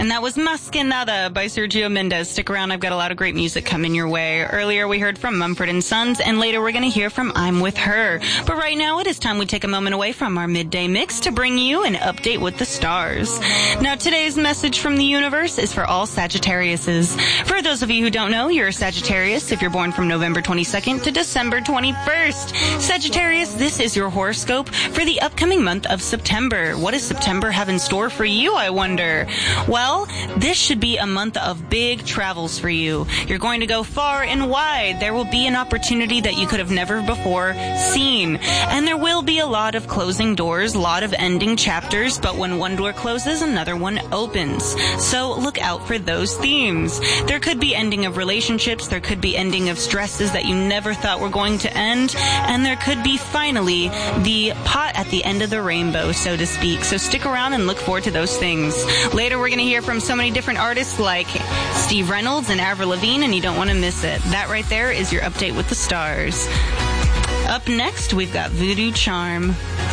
And that was Más que Nada by Sergio Mendes. Stick around, I've got a lot of great music coming your way. Earlier we heard from Mumford & Sons, and later we're going to hear from I'm With Her. But right now it is time we take a moment away from our midday mix to bring you an update with the stars. Now today's message from the universe is for all Sagittariuses. For those of you who don't know, you're a Sagittarius if you're born from November 22nd to December 21st. Sagittarius, this is your horoscope for the upcoming month of September. What does September have in store for you, I wonder? Well, this should be a month of big travels for you. You're going to go far and wide. There will be an opportunity that you could have never before seen. And there will be a lot of closing doors, a lot of ending chapters, but when one door closes, another one opens. So look out for those themes. There could be ending of relationships, there could be ending of stresses that you never thought were going to end, and there could be finally the pot at the end of the rainbow, so to speak. So stick around and look forward to those things. Later we're going to hear from so many different artists like Steve Reynolds and Avril Lavigne, and you don't want to miss it. That right there is your update with the stars. Up next, we've got Voodoo Charm.